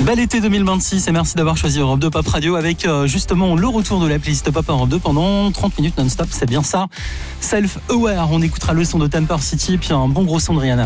Bel été 2026 et merci d'avoir choisi Europe 2 Pop Radio avec justement le retour de la playlist Pop Europe 2 pendant 30 minutes non-stop, c'est bien ça. Self-Aware, on écoutera le son de Temper City puis un bon gros son de Rihanna.